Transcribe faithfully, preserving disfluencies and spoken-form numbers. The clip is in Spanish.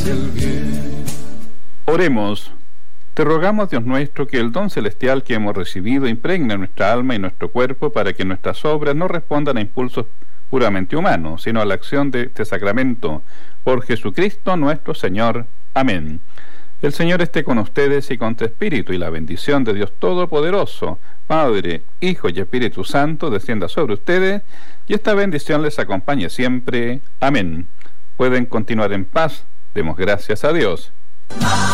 Oremos. Te rogamos, Dios nuestro, que el don celestial que hemos recibido impregne nuestra alma y nuestro cuerpo para que nuestras obras no respondan a impulsos puramente humanos, sino a la acción de este sacramento. Por Jesucristo nuestro Señor. Amén. El Señor esté con ustedes y con tu espíritu, y la bendición de Dios Todopoderoso, Padre, Hijo y Espíritu Santo, descienda sobre ustedes, y esta bendición les acompañe siempre. Amén. Pueden continuar en paz. Demos gracias a Dios.